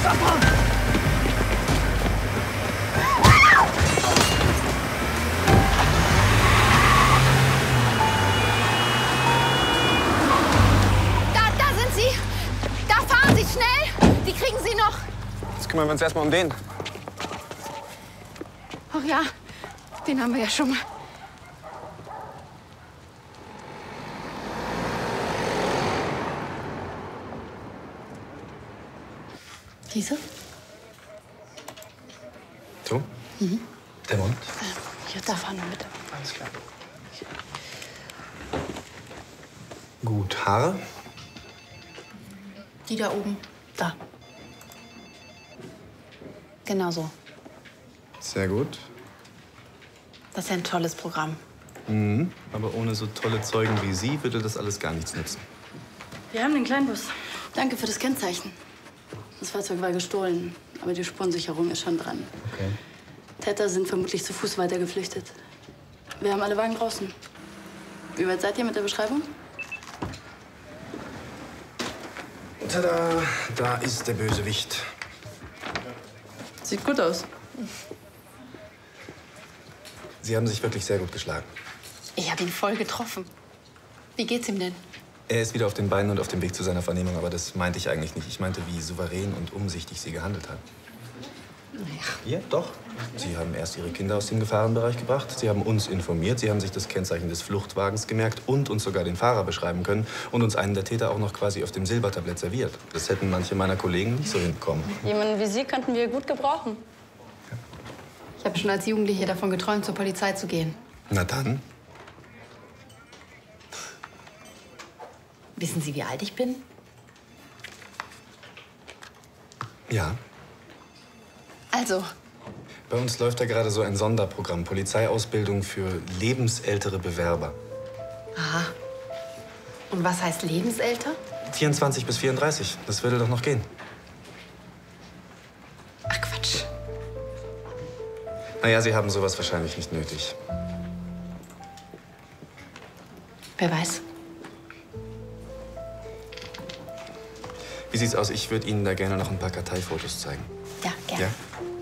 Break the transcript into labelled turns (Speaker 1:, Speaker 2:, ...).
Speaker 1: Los, abhauen!
Speaker 2: Da sind sie! Da fahren sie schnell! Die kriegen sie noch!
Speaker 3: Jetzt kümmern wir uns erstmal um den.
Speaker 2: Ach ja, den haben wir ja schon mal. Diese?
Speaker 3: Du? Der Mund?
Speaker 2: Ja, da fahren wir bitte.
Speaker 3: Alles klar. Gut, Haare?
Speaker 2: Die da oben. Da. Genau so.
Speaker 3: Sehr gut.
Speaker 2: Das ist ja ein tolles Programm.
Speaker 3: Aber ohne so tolle Zeugen wie Sie würde das alles gar nichts nützen.
Speaker 4: Wir haben den Kleinbus.
Speaker 2: Danke für das Kennzeichen. Das Fahrzeug war gestohlen, aber die Spurensicherung ist schon dran.
Speaker 3: Okay.
Speaker 2: Täter sind vermutlich zu Fuß weitergeflüchtet. Wir haben alle Wagen draußen. Wie weit seid ihr mit der Beschreibung?
Speaker 3: Tada, da ist der Bösewicht.
Speaker 4: Sieht gut aus.
Speaker 3: Sie haben sich wirklich sehr gut geschlagen.
Speaker 2: Ich habe ihn voll getroffen. Wie geht's ihm denn?
Speaker 3: Er ist wieder auf den Beinen und auf dem Weg zu seiner Vernehmung, aber das meinte ich eigentlich nicht. Ich meinte, wie souverän und umsichtig Sie gehandelt haben. Ja, doch. Sie haben erst Ihre Kinder aus dem Gefahrenbereich gebracht. Sie haben uns informiert. Sie haben sich das Kennzeichen des Fluchtwagens gemerkt und uns sogar den Fahrer beschreiben können und uns einen der Täter auch noch quasi auf dem Silbertablett serviert. Das hätten manche meiner Kollegen nicht so hinbekommen.
Speaker 4: Jemanden wie Sie könnten wir gut gebrauchen.
Speaker 2: Ich habe schon als Jugendliche davon geträumt, zur Polizei zu gehen.
Speaker 3: Na dann.
Speaker 2: Wissen Sie, wie alt ich bin?
Speaker 3: Ja.
Speaker 2: Also,
Speaker 3: Bei uns läuft da gerade so ein Sonderprogramm. Polizeiausbildung für lebensältere Bewerber.
Speaker 2: aha. Und was heißt lebensälter?
Speaker 3: 24 bis 34. Das würde doch noch gehen.
Speaker 2: Ach, Quatsch.
Speaker 3: Naja, Sie haben sowas wahrscheinlich nicht nötig.
Speaker 2: Wer weiß.
Speaker 3: Wie sieht's aus? Ich würde Ihnen da gerne noch ein paar Karteifotos zeigen.
Speaker 2: Ja, gerne.
Speaker 3: Ja?